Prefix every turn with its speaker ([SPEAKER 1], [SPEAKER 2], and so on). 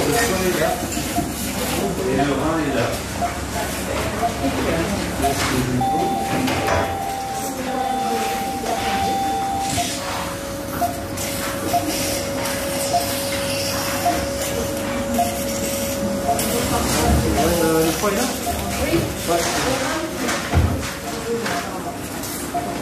[SPEAKER 1] soir est là. Et le rein est là. Le foie est là? Oui. Ouais.